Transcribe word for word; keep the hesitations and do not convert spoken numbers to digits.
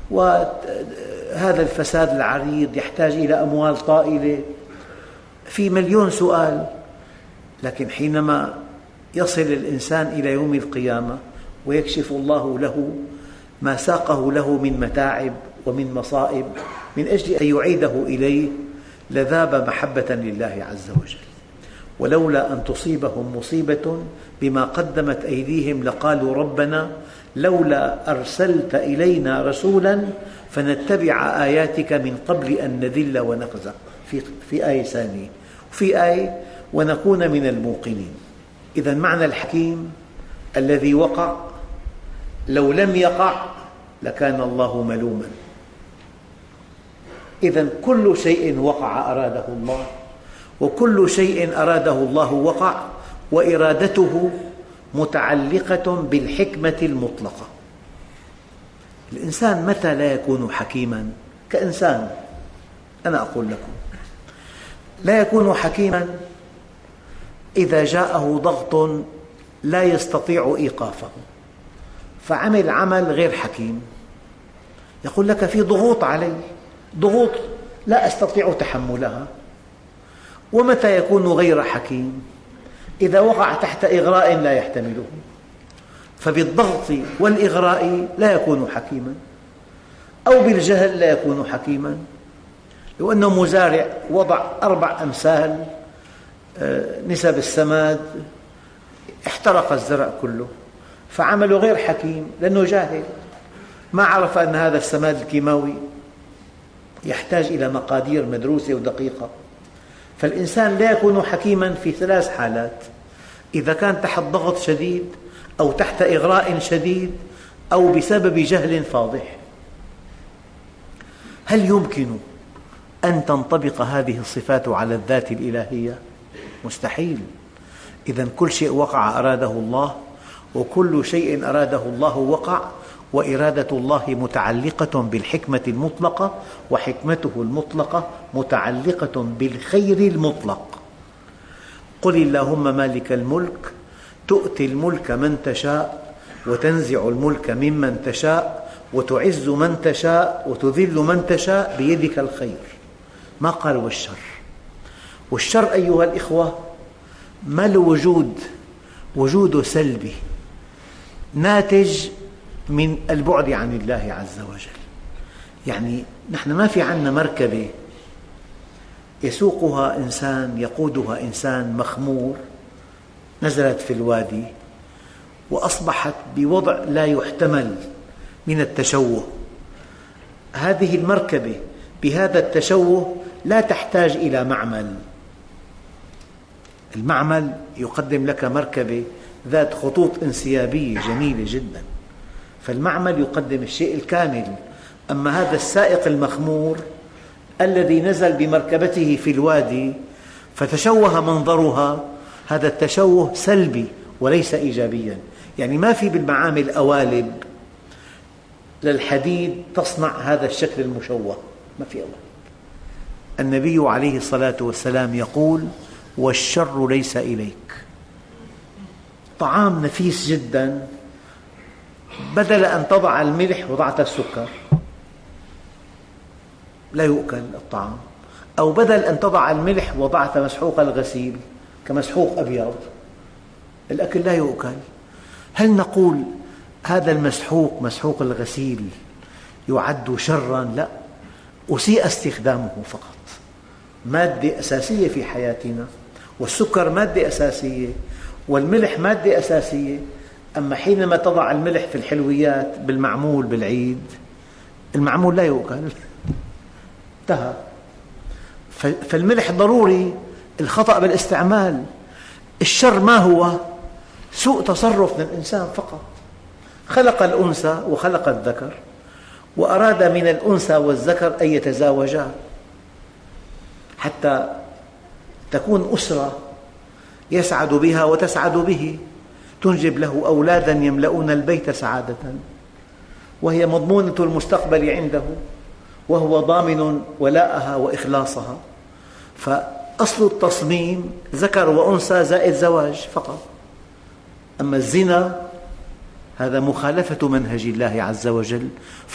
وهذا الفساد العريض يحتاج إلى أموال طائلة، في مليون سؤال. لكن حينما يصل الإنسان إلى يوم القيامة ويكشف الله له ما ساقه له من متاعب ومن مصائب من أجل أن يعيده إليه، لذاب محبة لله عز وجل. ولولا أن تصيبهم مصيبة بما قدمت أيديهم لقالوا ربنا لولا أرسلت إلينا رسولا فنتبع آياتك من قبل أن نذل ونخزى، في, في آية ثانية، وفي آية ونكون من الموقنين. إذا معنى الحكيم الذي وقع لو لم يقع لكان الله ملوما. إذا كل شيء وقع أراده الله، وكل شيء أراده الله وقع، وإرادته متعلقة بالحكمة المطلقة. الإنسان متى لا يكون حكيما كإنسان؟ أنا أقول لكم لا يكون حكيما إذا جاءه ضغط لا يستطيع إيقافه فعمل عمل غير حكيم. يقول لك في ضغوط علي، ضغوط لا أستطيع تحملها. ومتى يكون غير حكيم؟ إذا وقع تحت إغراء لا يحتمله، فبالضغط والإغراء لا يكون حكيما، أو بالجهل لا يكون حكيما. لو أنه مزارع وضع أربع أمثال نسب السماد احترق الزرع كله، فعمله غير حكيم لأنه جاهل، ما عرف أن هذا السماد الكيماوي يحتاج إلى مقادير مدروسة ودقيقة. فالإنسان لا يكون حكيما في ثلاث حالات: إذا كان تحت ضغط شديد، أو تحت إغراء شديد، أو بسبب جهل فاضح. هل يمكن أن تنطبق هذه الصفات على الذات الإلهية؟ مستحيل. إذا كل شيء وقع أراده الله، وكل شيء أراده الله وقع، وإرادة الله متعلقة بالحكمة المطلقة، وحكمته المطلقة متعلقة بالخير المطلق. قل اللهم مالك الملك تؤتي الملك من تشاء وتنزع الملك ممن تشاء وتعز من تشاء وتذل من تشاء بيدك الخير. ما قال والشر. والشر أيها الإخوة ما له وجود، وجوده سلبي ناتج من البعد عن الله عز وجل. يعني نحن ما في عندنا مركبة يسوقها إنسان، يقودها إنسان مخمور، نزلت في الوادي وأصبحت بوضع لا يحتمل من التشوه. هذه المركبة بهذا التشوه لا تحتاج إلى معمل. المعمل يقدم لك مركبة ذات خطوط انسيابية جميلة جدا، فالمعمل يقدم الشيء الكامل. أما هذا السائق المخمور الذي نزل بمركبته في الوادي فتشوه منظرها، هذا التشوه سلبي وليس إيجابيا. يعني ما في بالمعامل قوالب للحديد تصنع هذا الشكل المشوه، ما في قوالب. النبي عليه الصلاة والسلام يقول: والشر ليس إليك. طعام نفيس جدا، بدل أن تضع الملح وضعت السكر لا يؤكل الطعام، أو بدل أن تضع الملح وضعت مسحوق الغسيل كمسحوق أبيض، الأكل لا يؤكل. هل نقول هذا المسحوق مسحوق الغسيل يعد شراً؟ لا، أسيء استخدامه فقط. مادة أساسية في حياتنا، والسكر مادة أساسية، والملح مادة أساسية. أما حينما تضع الملح في الحلويات بالمعمول بالعيد، المعمول لا يؤكل، انتهى. فالملح ضروري، الخطأ بالاستعمال. الشر ما هو؟ سوء تصرف من الإنسان فقط. خلق الأنثى وخلق الذكر، وأراد من الأنثى والذكر أن يتزاوجا حتى تكون أسرة يسعد بها وتسعد به، تنجب له أولادا يملؤون البيت سعادة، وهي مضمونة المستقبل عنده، وهو ضامن ولاءها وإخلاصها. فأصل التصميم ذكر وأنثى زائد زواج فقط. أما الزنا هذا مخالفة منهج الله عز وجل.